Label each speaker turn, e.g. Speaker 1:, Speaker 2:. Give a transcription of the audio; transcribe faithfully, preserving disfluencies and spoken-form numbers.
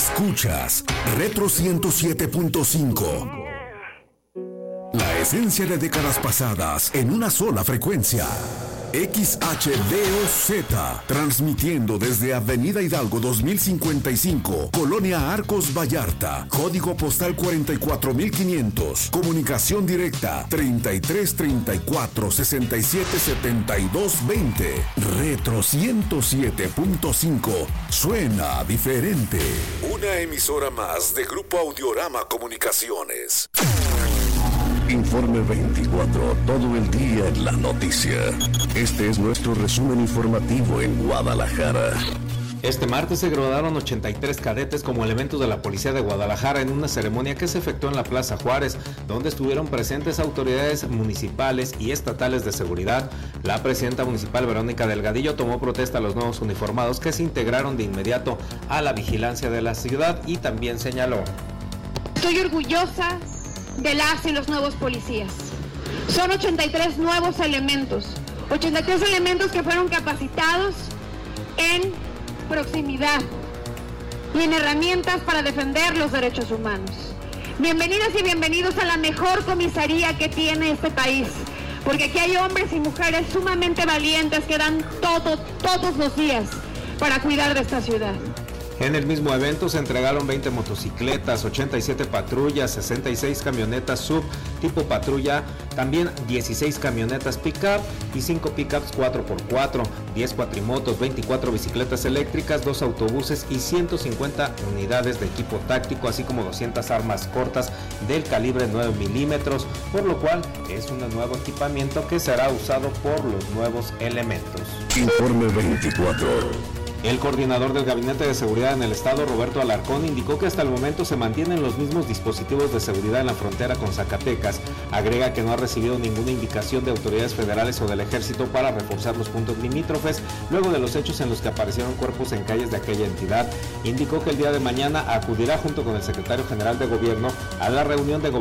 Speaker 1: Escuchas Retro ciento siete punto cinco. La esencia de décadas pasadas en una sola frecuencia. X H D O Z, transmitiendo desde Avenida Hidalgo dos mil cincuenta y cinco, Colonia Arcos Vallarta, código postal cuarenta y cuatro mil quinientos, comunicación directa treinta y tres treinta y cuatro sesenta y siete setenta y dos veinte. Retro ciento siete punto cinco, suena diferente. Una emisora más de Grupo Audiorama Comunicaciones. Informe veinticuatro, todo el día en la noticia. Este es nuestro resumen informativo en Guadalajara.
Speaker 2: Este martes se graduaron ochenta y tres cadetes como elementos de la Policía de Guadalajara en una ceremonia que se efectuó en la Plaza Juárez, donde estuvieron presentes autoridades municipales y estatales de seguridad. La presidenta municipal Verónica Delgadillo tomó protesta a los nuevos uniformados que se integraron de inmediato a la vigilancia de la ciudad y también señaló:
Speaker 3: Estoy orgullosa de las y los nuevos policías. Son ochenta y tres nuevos elementos, ochenta y tres elementos que fueron capacitados en proximidad y en herramientas para defender los derechos humanos. Bienvenidas y bienvenidos a la mejor comisaría que tiene este país, porque aquí hay hombres y mujeres sumamente valientes que dan todo, todos los días para cuidar de esta ciudad.
Speaker 2: En el mismo evento se entregaron veinte motocicletas, ochenta y siete patrullas, sesenta y seis camionetas sub tipo patrulla, también dieciséis camionetas pick-up y cinco pick-ups cuatro por cuatro, diez cuatrimotos, veinticuatro bicicletas eléctricas, dos autobuses y ciento cincuenta unidades de equipo táctico, así como doscientas armas cortas del calibre nueve milímetros, por lo cual es un nuevo equipamiento que será usado por los nuevos elementos.
Speaker 1: Informe veinticuatro.
Speaker 2: El coordinador del Gabinete de Seguridad en el Estado, Roberto Alarcón, indicó que hasta el momento se mantienen los mismos dispositivos de seguridad en la frontera con Zacatecas. Agrega que no ha recibido ninguna indicación de autoridades federales o del Ejército para reforzar los puntos limítrofes luego de los hechos en los que aparecieron cuerpos en calles de aquella entidad. Indicó que el día de mañana acudirá junto con el secretario general de Gobierno a la reunión de gobierno